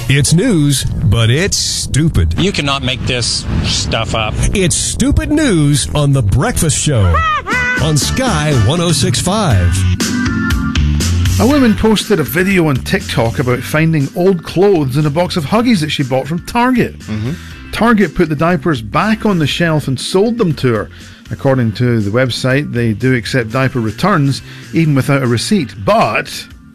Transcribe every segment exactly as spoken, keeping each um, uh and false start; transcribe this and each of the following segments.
It's news, but it's stupid. You cannot make this stuff up. It's stupid news on The Breakfast Show on Sky one oh six point five. A woman posted a video on TikTok about finding old clothes in a box of Huggies that she bought from Target. Mm-hmm. Target put the diapers back on the shelf and sold them to her. According to the website, they do accept diaper returns, even without a receipt. But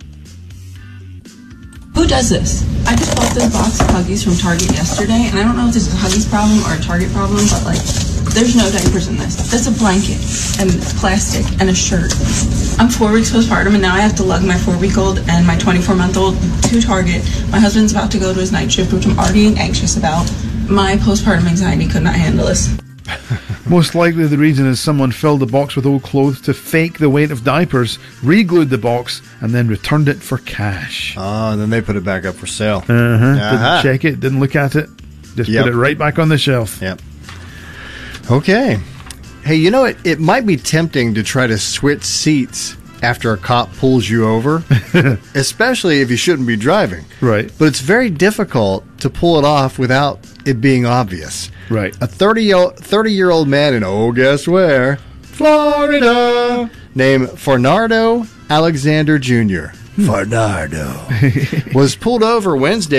who does this? I just bought this box of Huggies from Target yesterday, and I don't know if this is a Huggies problem or a Target problem, but like, there's no diapers in this. That's a blanket and plastic and a shirt. I'm four weeks postpartum, and now I have to lug my four-week-old and my twenty-four-month-old to Target. My husband's about to go to his night shift, which I'm already anxious about. My postpartum anxiety could not handle this. Most likely the reason is someone filled the box with old clothes to fake the weight of diapers, re-glued the box, and then returned it for cash. Oh, and then they put it back up for sale. Uh-huh. Uh-huh. Didn't check it, didn't look at it. Just Yep. put it right back on the shelf. Yep. Okay. Hey, you know, it, it might be tempting to try to switch seats after a cop pulls you over, especially if you shouldn't be driving. Right. But it's very difficult to pull it off without it being obvious. Right. A thirty-year-old man in, oh, guess where? Florida. Named Fernando Alexander Junior Fernando was pulled over Wednesday